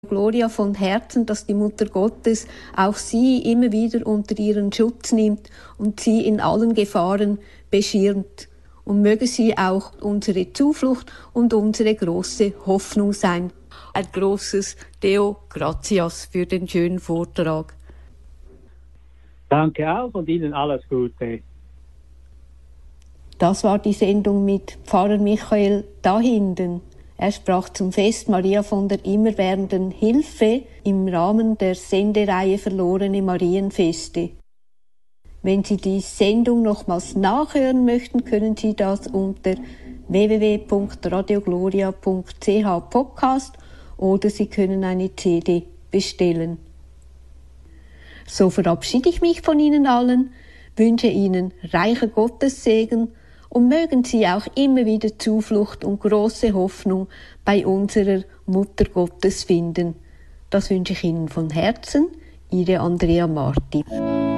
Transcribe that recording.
Gloria von Herzen, dass die Mutter Gottes auch sie immer wieder unter ihren Schutz nimmt und sie in allen Gefahren beschirmt. Und möge sie auch unsere Zuflucht und unsere große Hoffnung sein. Ein großes Deo Gratias für den schönen Vortrag. Danke auch und Ihnen alles Gute. Das war die Sendung mit Pfarrer Michael Dahinden. Er sprach zum Fest Maria von der immerwährenden Hilfe im Rahmen der Sendereihe Verlorene Marienfeste. Wenn Sie die Sendung nochmals nachhören möchten, können Sie das unter www.radiogloria.ch Podcast oder Sie können eine CD bestellen. So verabschiede ich mich von Ihnen allen, wünsche Ihnen reicher Gottessegen und mögen Sie auch immer wieder Zuflucht und große Hoffnung bei unserer Mutter Gottes finden. Das wünsche ich Ihnen von Herzen, Ihre Andrea Marti.